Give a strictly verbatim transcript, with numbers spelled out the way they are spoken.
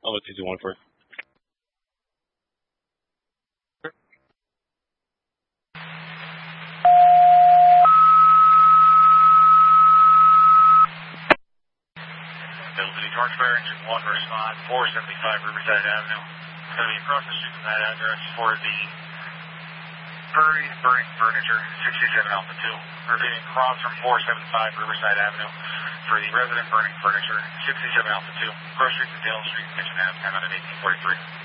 I'll let you do one first. Torchbearer, engine one, respond, four seventy-five Riverside Avenue. Going to be across the street from that address for the buried burning furniture, sixty-seven Alpha two. Repeating, cross from four seventy-five Riverside Avenue for the resident burning furniture, sixty-seven Alpha two. Cross Street to Dale Street, Kitchen Ave, time out at eighteen forty-three.